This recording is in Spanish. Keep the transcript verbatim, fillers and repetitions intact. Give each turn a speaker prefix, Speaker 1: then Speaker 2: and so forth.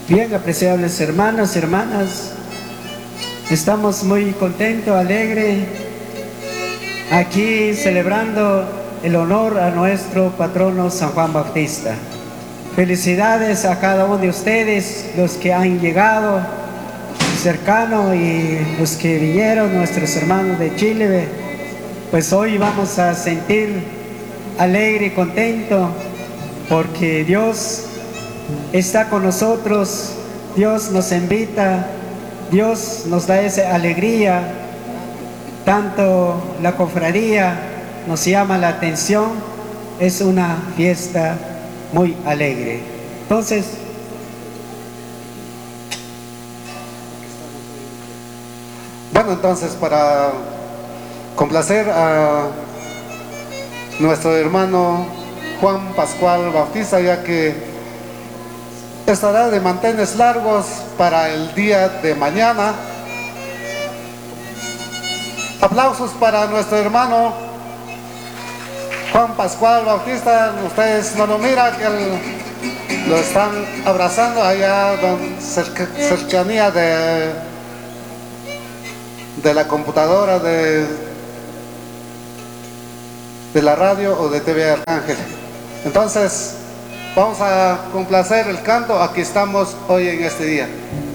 Speaker 1: Bien, apreciables hermanos y hermanas, estamos muy contentos, alegres, aquí celebrando el honor a nuestro patrono San Juan Bautista. Felicidades a cada uno de ustedes, los que han llegado cercano y los que vinieron, nuestros hermanos de Chile. Pues hoy vamos a sentir alegre y contento porque Dios está con nosotros, Dios nos invita, Dios nos da esa alegría. Tanto la cofradía nos llama la atención, es una fiesta muy alegre. Entonces,
Speaker 2: bueno, entonces para complacer a nuestro hermano Juan Pascual Bautista, ya que estará de manteles largos para el día de mañana. Aplausos para nuestro hermano Juan Pascual Bautista. Ustedes no lo miran, que él, lo están abrazando allá don, cerca, cercanía de, de la computadora de, de la radio o de T V Arcángel. Entonces vamos a complacer el canto. Aquí estamos hoy en este día.